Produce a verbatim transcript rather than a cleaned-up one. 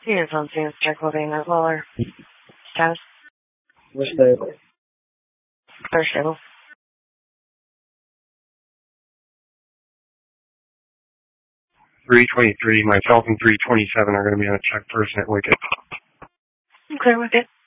Here's on Sam's check loading as well, or status. We're stable. They're stable. three twenty-three, myself and three twenty-seven are going to be on a check person at Wicked. Clear with it.